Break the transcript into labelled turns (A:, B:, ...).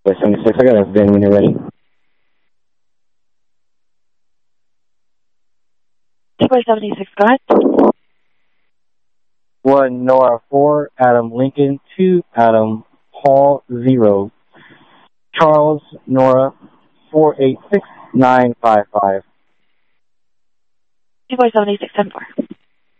A: West 76, I got a van when you're ready.
B: 276, go ahead.
A: 1 Nora 4, Adam Lincoln, 2 Adam Paul 0, Charles Nora 486 955.
B: 276, 10-4.